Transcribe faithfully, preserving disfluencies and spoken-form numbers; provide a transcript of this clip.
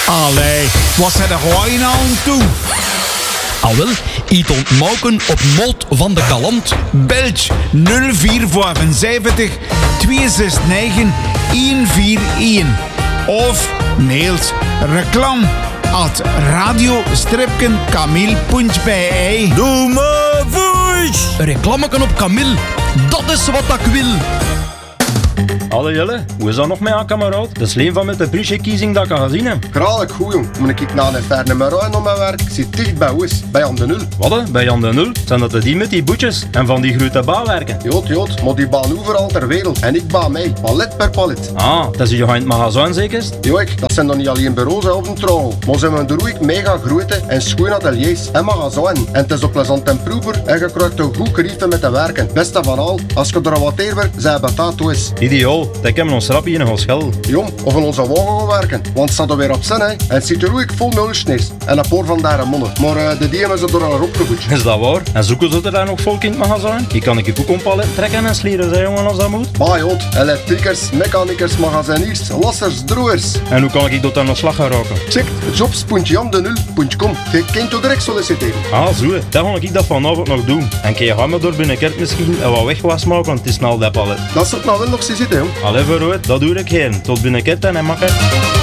Allee, wat zijn er gewoon aan toe? Al wel, iets ontmoken op Moot van de Kalant. Belg nul vier zeven vijf twee zes negen een vier een. Of mails reclam at radio-kamil punt b e. Doe me voice! Een reclameken op Camille, dat is wat ik wil. Hallo Jelle, hoe is dat nog met aan kameraad? Dat is alleen van met de prinsjekiezing dat ik al gezien heb. Graag goed jong, moet ik naar een ferne Meruin om mijn werk. Ik zit dicht bij Oes, bij Jan de Nul. Wat hè? Bij Jan de Nul? Zijn dat de die met die boetjes en van die grote bouwwerken? Jood, jood, maar die baan overal ter wereld. En ik baan mij, palet per palet. Ah, dat is je in het magazijn zeker? Joik, dat zijn dan niet alleen bureaus hè, op een trouw. Maar zijn we er ook mega grote en schoon ateliers en magazijn. En het is ook plezant en proever en je krijgt een goed gerief met te werken. Beste van al, als je er wat teer werkt, zijn betaald is. Ideaal, dat hebben ons rapje in een schel. Jong, of in onze wagen gaan werken. Want het staat er weer op zin hè. En het ziet er ook vol mulchneers. En een paar van daar monnen. Maar uh, de diemen zijn er al opgevoed. Is dat waar? En zoeken ze er daar nog volk in het magazijn? Die kan ik je ook palet trekken en slieren, zei jongen, als dat moet. Maar jood, elektrikers, mechanikers, magaziniers, lassers, droers. En hoe kan ik dat dan aan slag gaan raken? Check jobs punt jan de nul punt com. Je kunt je direct solliciteren. Ah, zo hè. Dat ga ik dat vanavond nog doen. En kun je gaan me door binnenkort misschien en wat wegwas maken, want het is snel dat palet. Dat is het nou wel nog zitten, jong. Allee, vooruit, dat doe ik geen. Tot binnenkort en makker.